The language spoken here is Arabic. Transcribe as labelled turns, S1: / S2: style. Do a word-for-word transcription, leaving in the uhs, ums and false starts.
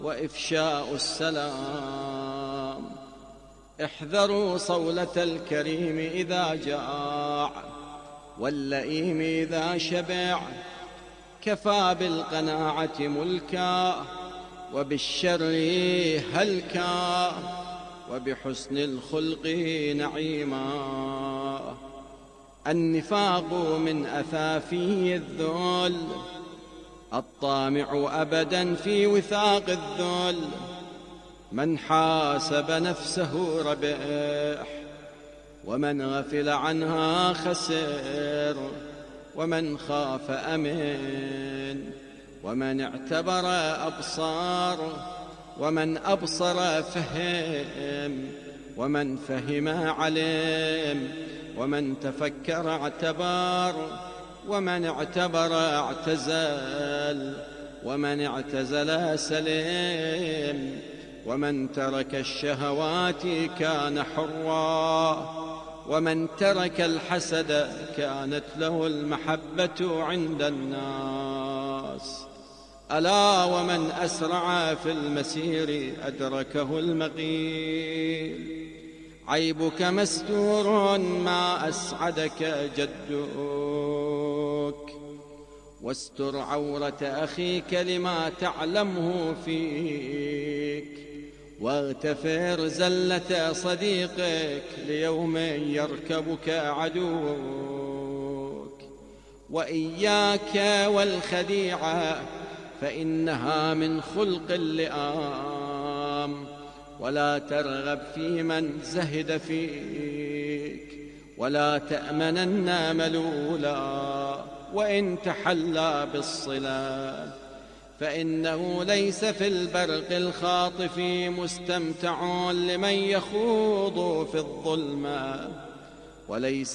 S1: وإفشاء السلام. احذروا صولة الكريم إذا جاع، واللئيم إذا شبع. كفى بالقناعة ملكا، وبالشر هلكا، وبحسن الخلق نعيما. النفاق من أثافي الذل، الطامع أبدا في وثاق الذل. من حاسب نفسه ربح، ومن غفل عنها خسر. ومن خاف أمن، ومن اعتبر أبصار. ومن أبصر فهم، ومن فهم علم. ومن تفكر اعتبر، ومن اعتبر اعتزل. ومن اعتزل سلم. ومن ترك الشهوات كان حرا. ومن ترك الحسد كانت له المحبة عند الناس. ألا ومن أسرع في المسير أدركه المقيل. عيبك مستور ما أسعدك جدك، واستر عورة أخيك لما تعلمه فيك. واغتفر زلة صديقك ليوم يركبك عدوك. وإياك والخديعة فإنها من خلق اللئام. ولا ترغب في من زهد فيك، ولا تأمنن ملولا. وإن تحلى بالصلة فإنه ليس في البرق الخاطف مستمتع لمن يخوض في الظلمة. وليس